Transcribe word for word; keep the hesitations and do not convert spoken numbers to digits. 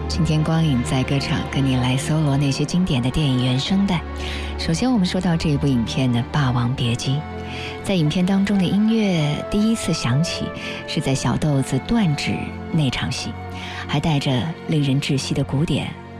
今天光影在歌场跟你来搜罗那些经典的电影原声带。首先我们说到这一部影片呢，《霸王别姬》。在影片当中的音乐第一次响起是在小豆子断指那场戏，还带着令人窒息的鼓点